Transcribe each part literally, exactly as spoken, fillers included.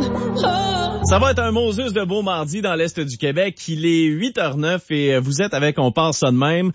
Ça va être un Moses de beau mardi dans l'Est du Québec. Il est huit heures zéro neuf et vous êtes avec On pense ça de même.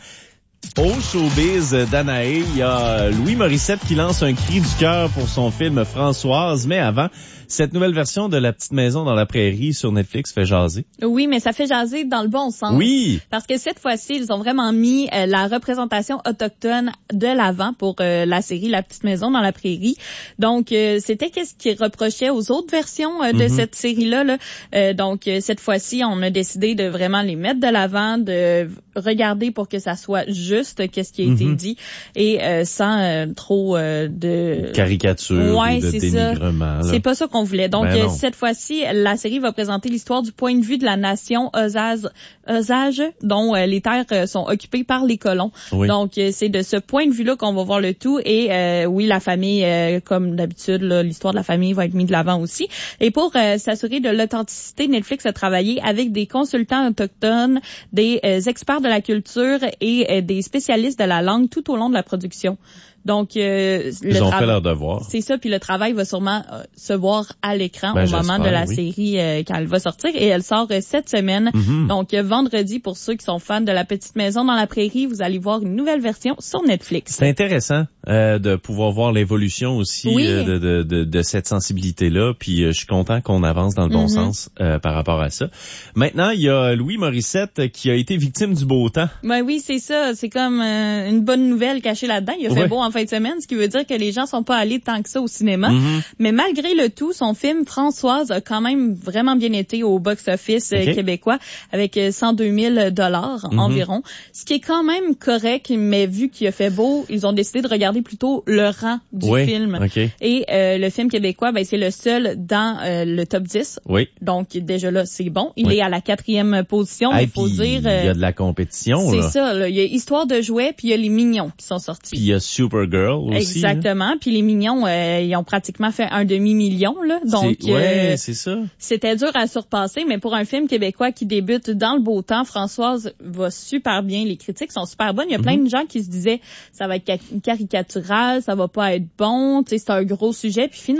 Au showbiz d'Anaé, il y a Louis Morissette qui lance un cri du cœur pour son film Françoise. Mais avant, cette nouvelle version de La petite maison dans la prairie sur Netflix fait jaser. Oui, mais ça fait jaser dans le bon sens. Oui. Parce que cette fois-ci, ils ont vraiment mis euh, la représentation autochtone de l'avant pour euh, la série La petite maison dans la prairie. Donc, euh, c'était qu'est-ce qu'ils reprochaient aux autres versions euh, de mm-hmm. cette série-là. Là. Euh, donc, euh, cette fois-ci, on a décidé de vraiment les mettre de l'avant, de regarder pour que ça soit juste qu'est-ce qui a mm-hmm. été dit et euh, sans euh, trop euh, de caricature ouais, ou de c'est dénigrement. Ça. C'est pas ça qu'on voulait. Donc ben euh, cette fois-ci, la série va présenter l'histoire du point de vue de la nation Osage, Osage dont euh, les terres euh, sont occupées par les colons. Oui. Donc euh, c'est de ce point de vue-là qu'on va voir le tout et euh, oui, la famille euh, comme d'habitude là, l'histoire de la famille va être mise de l'avant aussi. Et pour euh, s'assurer de l'authenticité, Netflix a travaillé avec des consultants autochtones, des euh, experts de la culture et euh, des spécialistes de la langue tout au long de la production. Donc, euh, ils le ont tra- fait leur devoir. C'est ça, puis le travail va sûrement euh, se voir à l'écran ben, au moment de la oui. série euh, quand elle va sortir. Et elle sort euh, cette semaine. Mm-hmm. Donc, euh, vendredi, pour ceux qui sont fans de La petite maison dans la prairie, vous allez voir une nouvelle version sur Netflix. C'est intéressant euh, de pouvoir voir l'évolution aussi oui. euh, de, de, de, de cette sensibilité-là. Puis, euh, je suis content qu'on avance dans le bon mm-hmm. sens euh, par rapport à ça. Maintenant, il y a Louis Morissette qui a été victime du beau temps. Ben oui, c'est ça. C'est comme euh, une bonne nouvelle cachée là-dedans. Il a fait ouais. beau en fin de semaine, ce qui veut dire que les gens sont pas allés tant que ça au cinéma. Mm-hmm. Mais malgré le tout, son film Françoise a quand même vraiment bien été au box-office okay. euh, québécois avec cent deux mille dollars mm-hmm. environ. Ce qui est quand même correct, mais vu qu'il a fait beau, ils ont décidé de regarder plutôt le rang du oui. film. Okay. Et euh, le film québécois, ben c'est le seul dans euh, le top dix. Oui. Donc déjà là, c'est bon. Il oui. est à la quatrième position. Il faut dire. Il y a de la compétition. C'est là. ça. Là. Il y a Histoire de jouets, puis il y a Les Mignons qui sont sortis. Puis il y a Supergirl aussi. Exactement. Puis Les Mignons, euh, ils ont pratiquement fait un demi-million. Là. Donc, c'est, ouais, euh, c'est ça. C'était dur à surpasser, mais pour un film québécois qui débute dans le beau temps, Françoise va super bien. Les critiques sont super bonnes. Il y a plein mm-hmm. de gens qui se disaient ça va être caricatural, ça va pas être bon, tu sais, c'est un gros sujet. Puis finalement,